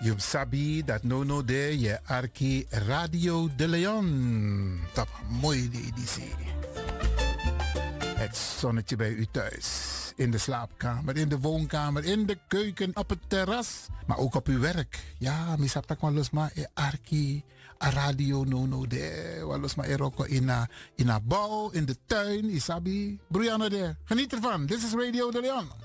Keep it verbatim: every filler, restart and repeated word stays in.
Je sabi dat no no de je arki Radio de Leon. Dat mooi die editie. Het zonnetje bij u thuis. In de slaapkamer, in de woonkamer, in de keuken, op het terras. Maar ook op uw werk. Ja, misap tak malos ma e arki. A radio no no de. Walos ma eroko in a, in a bouw, in de tuin, isabi. Broeiana de. Geniet ervan. Dit is Radio de Leon.